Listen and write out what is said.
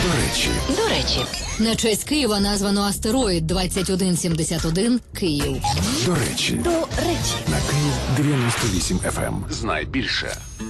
До речі, На честь Києва названо астероїд 2171 Київ. до речі, До речі. на Київ 98 FM. Знай більше.